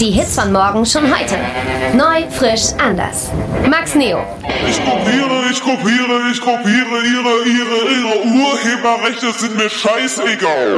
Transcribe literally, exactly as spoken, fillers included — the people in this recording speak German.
Die Hits von morgen schon heute. Neu, frisch, anders. Max Neo. Ich kopiere, ich kopiere, ich kopiere, ihre, ihre, ihre Urheberrechte sind mir scheißegal.